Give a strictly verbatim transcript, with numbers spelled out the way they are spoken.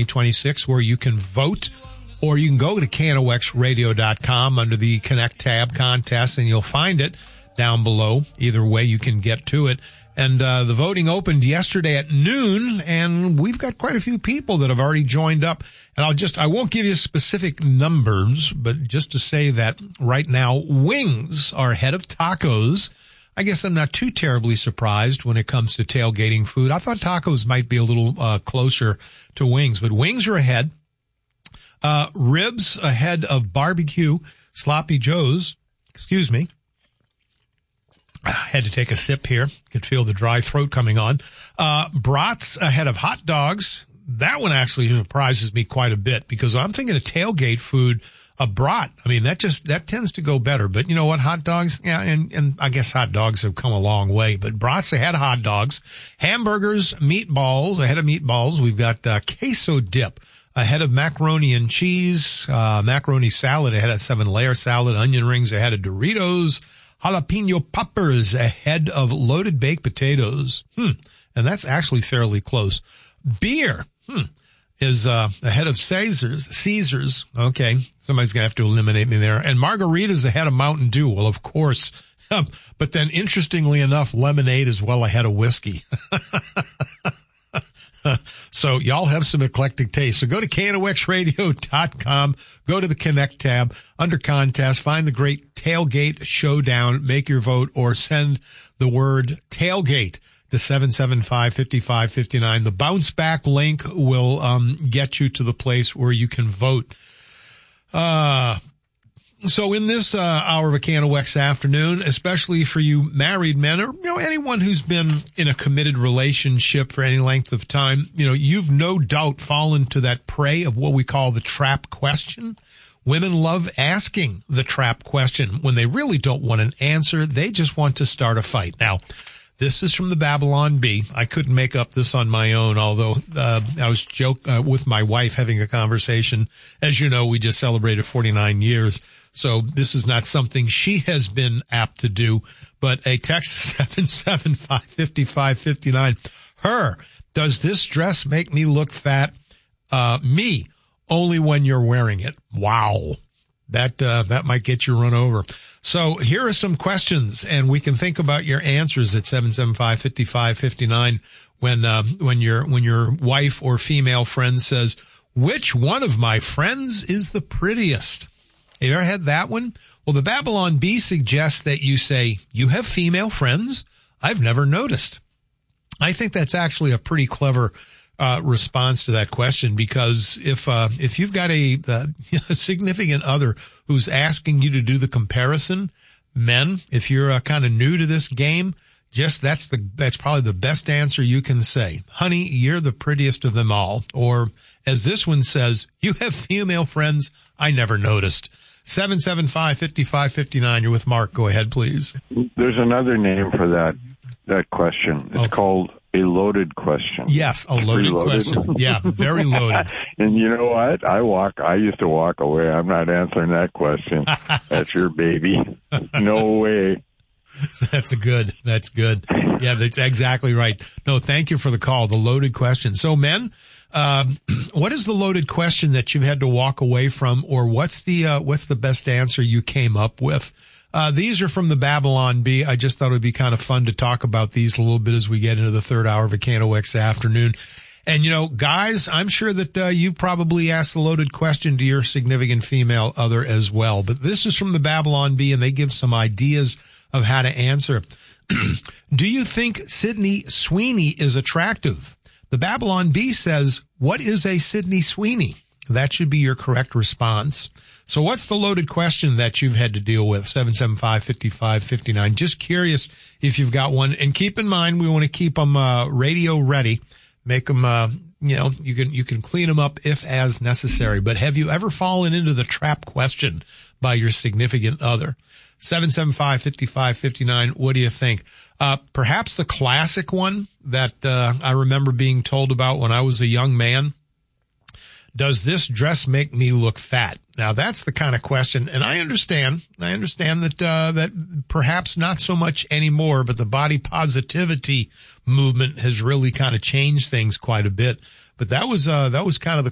twenty twenty-six, where you can vote, or you can go to K N O X radio dot com under the Connect tab contest, and you'll find it down below. Either way, you can get to it. And uh the voting opened yesterday at noon, and we've got quite a few people that have already joined up. And I'll just, I won't give you specific numbers, but just to say that right now, wings are ahead of tacos. I guess I'm not too terribly surprised when it comes to tailgating food. I thought tacos might be a little uh closer to wings, but wings are ahead. Uh ribs ahead of barbecue. Sloppy Joe's, excuse me. I had to take a sip here. Could feel the dry throat coming on. Uh, brats ahead of hot dogs. That one actually surprises me quite a bit, because I'm thinking of tailgate food, a brat. I mean, that just, that tends to go better. But you know what? Hot dogs, yeah, and, and I guess hot dogs have come a long way, but brats ahead of hot dogs. Hamburgers, meatballs ahead of meatballs. We've got, uh, queso dip ahead of macaroni and cheese, uh, macaroni salad ahead of seven layer salad, onion rings ahead of Doritos. Jalapeno poppers ahead of loaded baked potatoes. Hmm. And that's actually fairly close. Beer, hmm, is, uh, ahead of Caesars, Caesars. Okay. Somebody's going to have to eliminate me there. And margaritas ahead of Mountain Dew. Well, of course. Um, but then interestingly enough, lemonade is well ahead of whiskey. So y'all have some eclectic taste. So go to K N O X radio dot com, go to the Connect tab under contest, find the great Tailgate Showdown, make your vote, or send the word tailgate to seven seven five, five five five nine. The bounce back link will um get you to the place where you can vote. Uh So in this uh, hour of a K N O X afternoon, especially for you married men, or you know anyone who's been in a committed relationship for any length of time, you know you've no doubt fallen to that prey of what we call the trap question. Women love asking the trap question when they really don't want an answer; they just want to start a fight. Now, this is from the Babylon Bee. I couldn't make up this on my own, although uh, I was joke uh, with my wife having a conversation. As you know, we just celebrated forty-nine years. So this is not something she has been apt to do, but a text seven seven five, five five five nine. Her, does this dress make me look fat? Uh, me, only when you're wearing it. Wow. That, uh, that might get you run over. So here are some questions, and we can think about your answers at seven seven five, five five five nine when, uh, when your, when your wife or female friend says, which one of my friends is the prettiest? Have you ever had that one? Well, the Babylon Bee suggests that you say, you have female friends? I've never noticed. I think that's actually a pretty clever uh response to that question, because if uh if you've got a, uh, a significant other who's asking you to do the comparison, men, if you're uh, kind of new to this game, just that's the that's probably the best answer you can say. Honey, you're the prettiest of them all. Or as this one says, you have female friends? I never noticed. seven seven five, five five five nine. You're with Mark. Go ahead, please. There's another name for that that question. It's okay. Called a loaded question. Yes, a loaded question. Yeah, very loaded. And you know what? I walk. I used to walk away. I'm not answering that question. That's your baby. No way. That's a good. That's good. Yeah, that's exactly right. No, thank you for the call. The loaded question. So, men, um, what is the loaded question that you've had to walk away from, or what's the uh, what's the best answer you came up with? Uh, these are from the Babylon Bee. I just thought it would be kind of fun to talk about these a little bit as we get into the third hour of a K N O X afternoon. And, you know, guys, I'm sure that uh, you've probably asked the loaded question to your significant female other as well. But this is from the Babylon Bee, and they give some ideas of how to answer. Do you think Sydney Sweeney is attractive? The Babylon Bee says, what is a Sydney Sweeney? That should be your correct response. So what's the loaded question that you've had to deal with? seven seven five, five five five nine. Just curious if you've got one. And keep in mind, we want to keep them uh, radio ready. Make them, uh, you know, you can, you can clean them up if as necessary. But have you ever fallen into the trap question by your significant other? seven seven five, five five five nine. What do you think? Uh, perhaps the classic one that, uh, I remember being told about when I was a young man. Does this dress make me look fat? Now that's the kind of question, and I understand, I understand that, uh, that perhaps not so much anymore, but the body positivity movement has really kind of changed things quite a bit. But that was, uh, that was kind of the